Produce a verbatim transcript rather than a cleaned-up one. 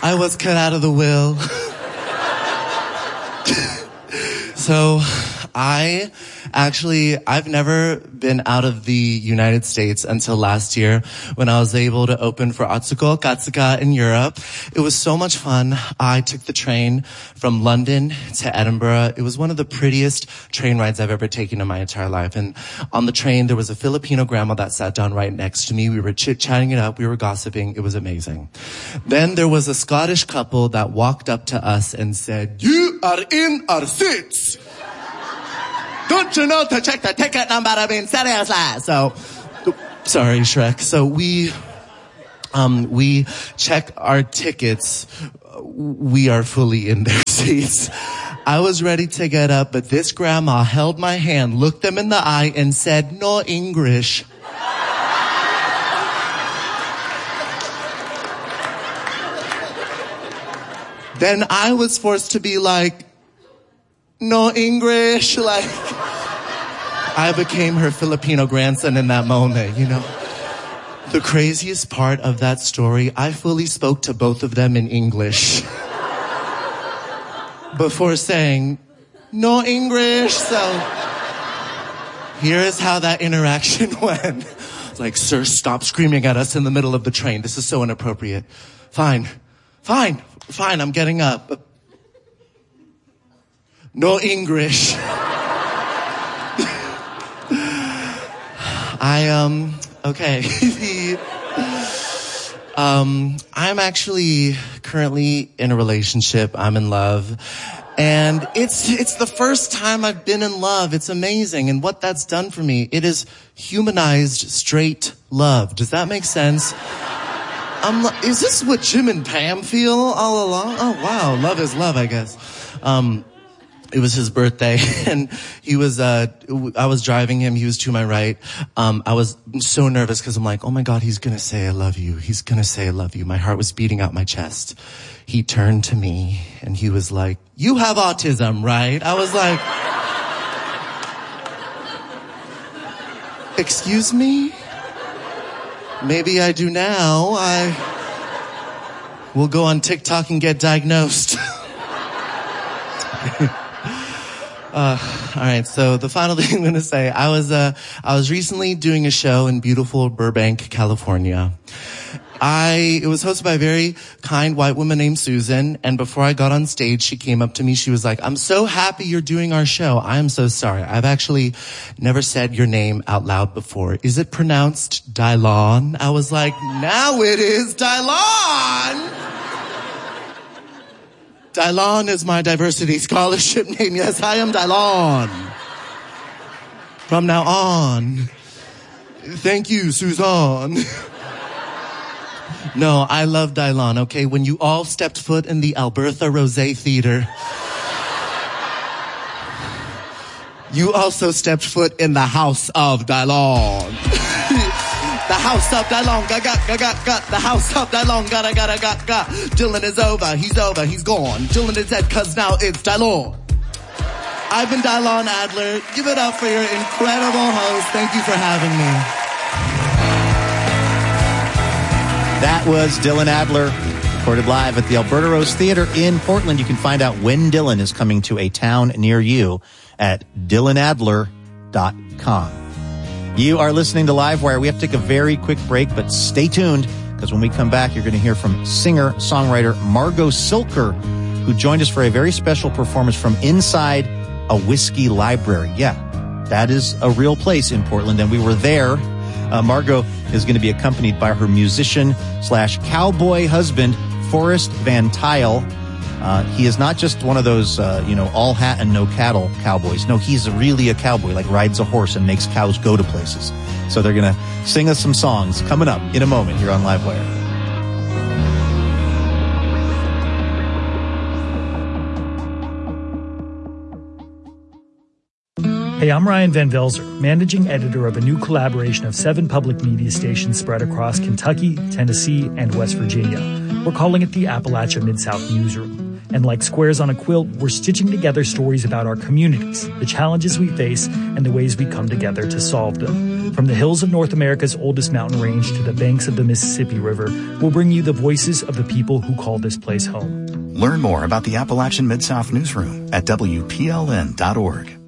I was cut out of the will. So I actually, I've never been out of the United States until last year when I was able to open for Atsuko Katsuka in Europe. It was so much fun. I took the train from London to Edinburgh. It was one of the prettiest train rides I've ever taken in my entire life. And on the train, there was a Filipino grandma that sat down right next to me. We were chit-chatting it up. We were gossiping. It was amazing. Then there was a Scottish couple that walked up to us and said, "You are in our seats. Don't you know to check the ticket number? I mean, seriously." So, sorry, Shrek. So we, um, we check our tickets. We are fully in their seats. I was ready to get up, but this grandma held my hand, looked them in the eye, and said, "No English." Then I was forced to be like, "No English," like, I became her Filipino grandson in that moment, you know. The craziest part of that story, I fully spoke to both of them in English before saying, "No English." So here is how that interaction went. Like, "Sir, stop screaming at us in the middle of the train. This is so inappropriate." Fine, fine, fine, I'm getting up. "No English." I, um, okay. um, I'm actually currently in a relationship. I'm in love. And it's, it's the first time I've been in love. It's amazing. And what that's done for me, it is humanized straight love. Does that make sense? I'm, is this what Jim and Pam feel all along? Oh, wow. Love is love, I guess. Um, It was his birthday, and he was, uh, I was driving him, he was to my right. Um, I was so nervous because I'm like, oh my God, he's gonna say I love you. He's gonna say I love you. My heart was beating out my chest. He turned to me, and he was like, "You have autism, right?" I was like, "Excuse me? Maybe I do now. I will go on TikTok and get diagnosed." Uh, all right. So the final thing I'm going to say, I was, uh, I was recently doing a show in beautiful Burbank, California. I, it was hosted by a very kind white woman named Susan. And before I got on stage, she came up to me. She was like, "I'm so happy you're doing our show. I am so sorry. I've actually never said your name out loud before. Is it pronounced Dylon?" I was like, "Now it is Dylon." Dylon is my diversity scholarship name. Yes, I am Dylon. From now on. Thank you, Suzanne. No, I love Dylon, okay? When you all stepped foot in the Albertha Rosé Theater, you also stepped foot in the house of Dylon. The house of Dylon, ga ga ga ga ga. The house of Dylon, ga ga ga ga ga. Dylan is over, he's over, he's gone. Dylan is dead, cause now it's Dylon. I've been Dylon Adler. Give it up for your incredible host. Thank you for having me. That was Dylan Adler, recorded live at the Alberta Rose Theater in Portland. You can find out when Dylan is coming to a town near you at dylan adler dot com. You are listening to Livewire. We have to take a very quick break, but stay tuned, because when we come back, you're going to hear from singer-songwriter Margot Silker, who joined us for a very special performance from inside a whiskey library. Yeah, that is a real place in Portland, and we were there. Uh, Margot is going to be accompanied by her musician slash cowboy husband, Forrest Van Tile. Uh, he is not just one of those, uh, you know, all hat and no cattle cowboys. No, he's really a cowboy, like rides a horse and makes cows go to places. So they're going to sing us some songs coming up in a moment here on Livewire. Hey, I'm Ryan Van Velzer, managing editor of a new collaboration of seven public media stations spread across Kentucky, Tennessee, and West Virginia. We're calling it the Appalachia Mid-South Newsroom. And like squares on a quilt, we're stitching together stories about our communities, the challenges we face, and the ways we come together to solve them. From the hills of North America's oldest mountain range to the banks of the Mississippi River, we'll bring you the voices of the people who call this place home. Learn more about the Appalachian Mid-South Newsroom at W P L N dot org.